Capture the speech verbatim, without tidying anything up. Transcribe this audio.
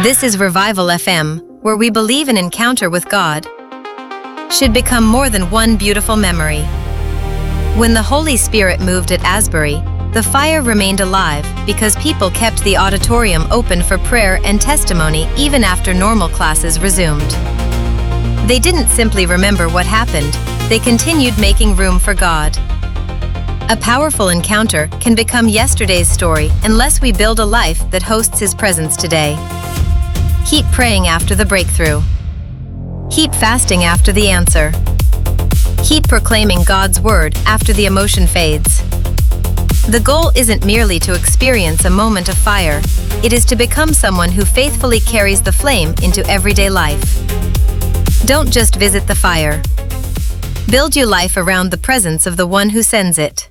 This is Revival F M, where we believe an encounter with God should become more than one beautiful memory. When the Holy Spirit moved at Asbury, the fire remained alive because people kept the auditorium open for prayer and testimony even after normal classes resumed. They didn't simply remember what happened, they continued making room for God. A powerful encounter can become yesterday's story unless we build a life that hosts His presence today. Keep praying after the breakthrough. Keep fasting after the answer. Keep proclaiming God's word after the emotion fades. The goal isn't merely to experience a moment of fire, it is to become someone who faithfully carries the flame into everyday life. Don't just visit the fire. Build your life around the presence of the one who sends it.